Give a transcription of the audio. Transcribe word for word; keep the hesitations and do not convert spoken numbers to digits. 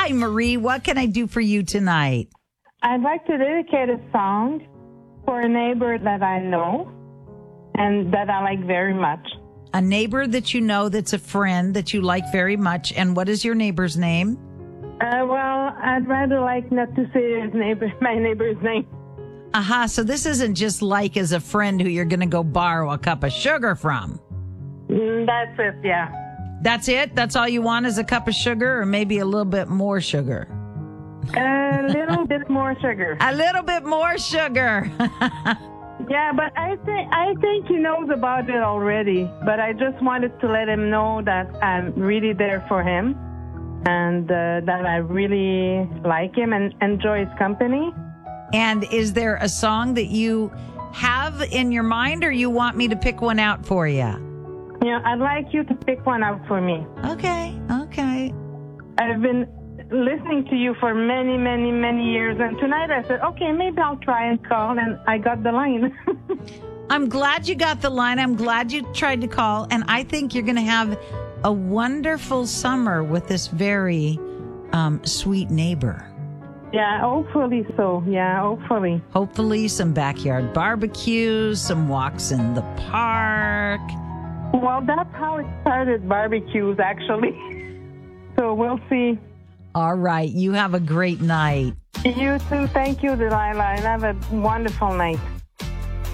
Hi, Marie. What can I do for you tonight? I'd like to dedicate a song for a neighbor that I know and that I like very much. A neighbor that you know that's a friend that you like very much. And what is your neighbor's name? Uh, well, I'd rather like not to say his neighbor, my neighbor's name. Aha, so this isn't just like as a friend who you're going to go borrow a cup of sugar from. Mm, that's it, yeah. That's it? That's all you want is a cup of sugar or maybe a little bit more sugar? A little bit more sugar. A little bit more sugar. Yeah, but I think I think he knows about it already. But I just wanted to let him know that I'm really there for him and uh, that I really like him and enjoy his company. And is there a song that you have in your mind or you want me to pick one out for you? Yeah, I'd like you to pick one out for me. Okay, okay. I've been listening to you for many, many, many years. And tonight I said, okay, maybe I'll try and call. And I got the line. I'm glad you got the line. I'm glad you tried to call. And I think you're going to have a wonderful summer with this very um, sweet neighbor. Yeah, hopefully so. Yeah, hopefully. Hopefully some backyard barbecues, some walks in the park. Well, that's how it started, barbecues, actually. So we'll see. All right. You have a great night. You too. Thank you, Delilah, and have a wonderful night.